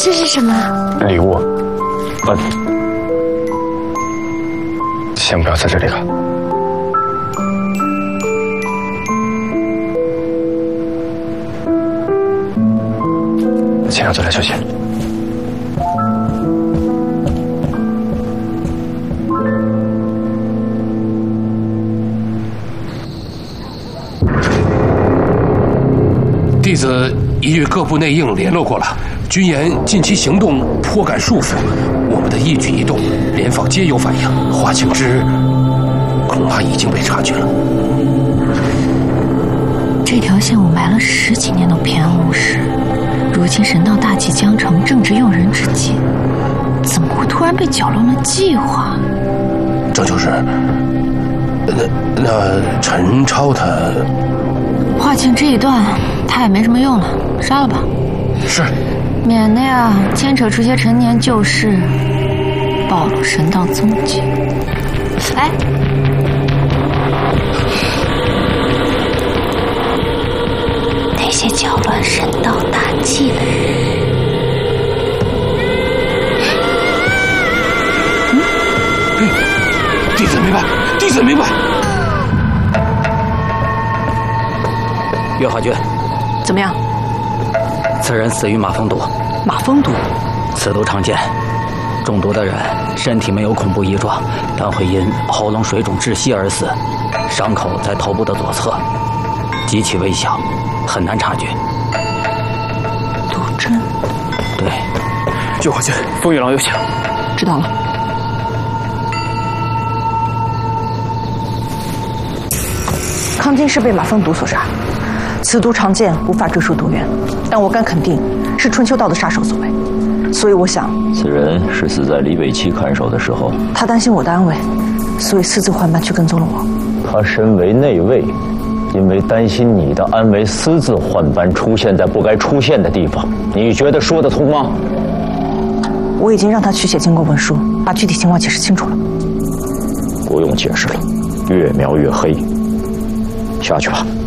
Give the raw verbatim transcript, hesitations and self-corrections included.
这是什么？ 礼物。呃，先不要在这里看。先让坐下休息。 弟子已与各部内应联络过了，军言近期行动颇感束缚，我们的一举一动，联防皆有反应。华庆之恐怕已经被察觉了。 这条线我埋了十几年都平安无事，如今神道大计将成，正值用人之际，怎么会突然被搅乱了计划？ 这就是……那那陈超他…… 华庆这一段他也没什么用了，杀了吧。 是， 免得呀牵扯出些陈年旧事，暴露神道踪迹。哎，那些搅乱神道大计的人， 嗯，弟子明白，弟子明白。 岳华君， 怎么样？ 此人死于马蜂毒。 马蜂毒， 此毒常见，中毒的人身体没有恐怖异状，但会因喉咙水肿窒息而死。伤口在头部的左侧，极其微小，很难察觉。 毒针。 对。 岳华君，风雨郎有请。 知道了。 康金是被马蜂毒所杀。此毒常见，无法追溯毒源，但我敢肯定是春秋道的杀手所为，所以我想， 此人是死在李北齐看守的时候。 他担心我的安危，所以私自换班去跟踪了我。 他身为内卫，因为担心你的安危，私自换班出现在不该出现的地方，你觉得说得通吗？ 我已经让他去写经过文书，把具体情况解释清楚了。 不用解释了，越描越黑。下去吧。